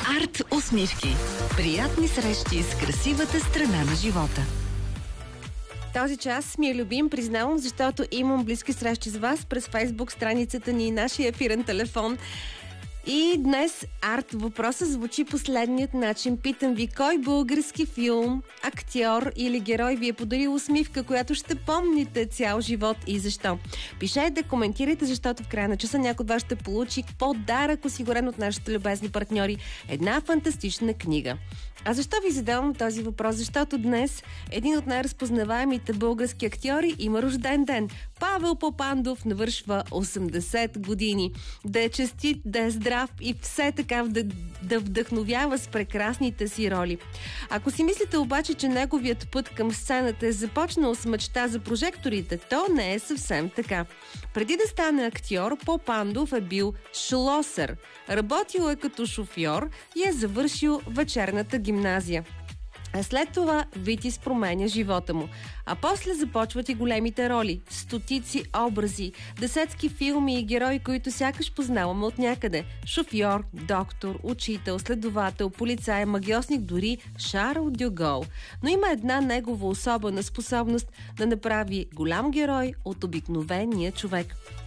Арт усмивки. Приятни срещи с красивата страна на живота. Този час ми е любим, признавам, защото имам близки срещи с вас през Фейсбук страницата ни и нашия ефирен телефон. И днес въпросът звучи последният начин. Питам ви, кой български филм, актьор или герой ви е подарил усмивка, която ще помните цял живот и защо? Пишете, коментирайте, защото в края на часа някой от вас ще получи подарък, осигурен от нашите любезни партньори. Една фантастична книга. А защо ви задавам този въпрос? Защото днес един от най-разпознаваемите български актьори има рожден ден. Павел Попандов навършва 80 години. Да е честит, да е здрав и все така да вдъхновява с прекрасните си роли. Ако си мислите обаче, че неговият път към сцената е започнал с мечта за прожекторите, то не е съвсем така. Преди да стане актьор, Попандов е бил шлосер. Работил е като шофьор и е завършил вечерната гимназия. А след това Витис променя живота му. А после започват и големите роли. Стотици образи, десетки филми и герои, които сякаш познаваме от някъде. Шофьор, доктор, учител, следовател, полицай, магиосник, дори Шарл дьо Гол. Но има една негова особена способност да направи голям герой от обикновения човек.